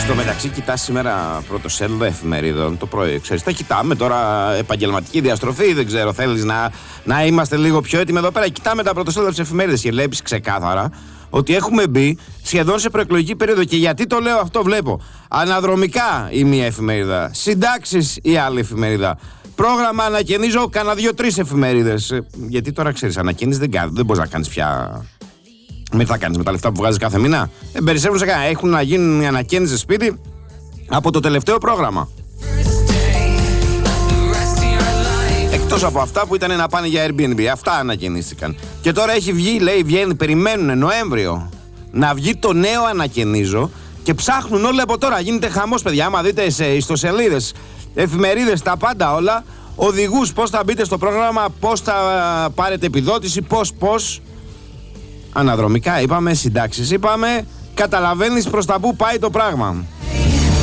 Στο μεταξύ, κοιτάς σήμερα πρωτοσέλιδα εφημερίδων το πρωί. Ξέρεις, τα κοιτάμε τώρα, επαγγελματική διαστροφή. Δεν ξέρω, θέλεις να είμαστε λίγο πιο έτοιμοι εδώ πέρα. Κοιτάμε τα πρωτοσέλιδα της εφημερίδας και βλέπεις ξεκάθαρα ότι έχουμε μπει σχεδόν σε προεκλογική περίοδο. Και γιατί το λέω αυτό, βλέπω αναδρομικά η μία εφημερίδα, συντάξεις η άλλη εφημερίδα. Πρόγραμμα ανακαινίζω κάνα 2-3 εφημερίδες. Γιατί τώρα ξέρεις, ανακαίνεις δεν μπορείς να κάνεις πια. Τι θα κάνεις με τα λεφτά που βγάζεις κάθε μήνα? Περισσεύουν σε κανένα. Έχουν να γίνουν οι ανακαίνιση σπίτι από το τελευταίο πρόγραμμα. Εκτός από αυτά που ήταν να πάνε για Airbnb. Αυτά ανακαινίστηκαν. Και τώρα έχει βγει, λέει, περιμένουν Νοέμβριο να βγει το νέο ανακαινίζω και ψάχνουν όλοι από τώρα. Γίνεται χαμός, παιδιά. Άμα δείτε σε ιστοσελίδες, εφημερίδες, τα πάντα όλα, οδηγούς, πώς θα μπείτε στο πρόγραμμα, πώς θα πάρετε επιδότηση, πώς. Αναδρομικά είπαμε, συντάξεις είπαμε, καταλαβαίνεις προς τα που πάει το πράγμα.